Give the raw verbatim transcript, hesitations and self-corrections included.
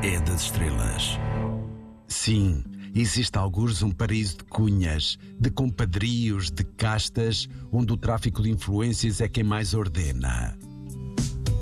é das estrelas. Sim, existe algures um paraíso de cunhas, de compadrios, de castas, onde o tráfico de influências é quem mais ordena.